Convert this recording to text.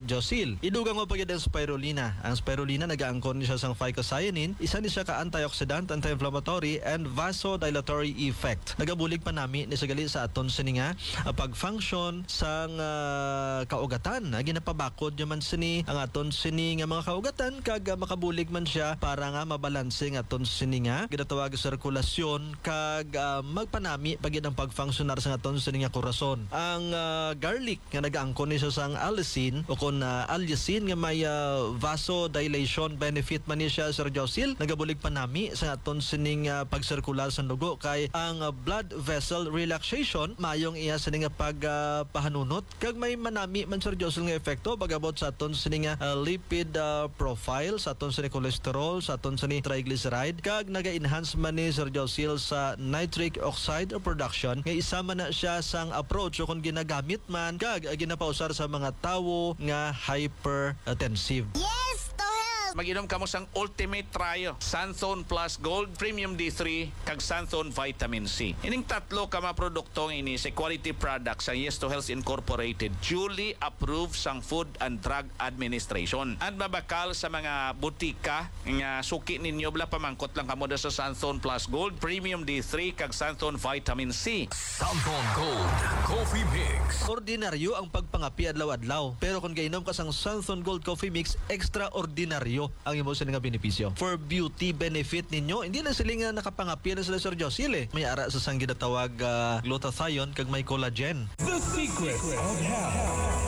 Josil. Idugang mo pagid ang spirulina. Ang spirulina nagaangkon siya sang phycocyanin, isa ni siya ka antioxidant, anti-inflammatory and vasodilatory effect. Nagabulig pa nami ni sagali sa aton sini nga pag-function sang kaugatan. Ginapabakod man sini ang aton sini nga mga kaugatan kag makabulig man siya para nga mabalanse ang aton sini nga ginatawag sirkulasyon kag magpanami pagid ang pag-functionar sa aton sini nga korason. Ang garlic nga nagaangkon ni siya sang allicin o kon allicin nga may vasodilation benefit man ni siya, Sir Josil. Nagabulig pa nami sa aton sining pagsirkular sa dugo kay ang blood vessel relaxation mayong iya sining pagpahanunot kag may manami man, Sir Josil, nga epekto bagabot sa aton sining lipid profile, sa aton sining cholesterol, sa aton sining triglyceride kag naga-enhance man ni Sir Josil sa nitric oxide production nga isa man na siya sang approach o kung ginagamit man kag ginapausar sa mga tawo nga hypertensive. Yes, to help! Mag-inom ka mo sang Ultimate Trio, Santhone Plus Gold, Premium D3, kag Santhone Vitamin C. Ining tatlo ka mga produktong ini sa quality products sa Yes to Health Incorporated, duly approved sang Food and Drug Administration. At mabakal sa mga butika nga suki ninyo, bla pamangkot lang kamo sa Santhone Plus Gold, Premium D3, kag Santhone Vitamin C. Santhone Gold Coffee Mix. Ordinaryo ang pagpangapi adlaw-adlaw, pero kung gainom ka sang Santhone Gold Coffee Mix, extraordinaryo ang imo sa nga benepisyo. For beauty benefit ninyo, hindi na sila nga nakapangapi na sila, Sir Josil. May ara sa sang ginatawag glutathione kag may collagen. The secret of health.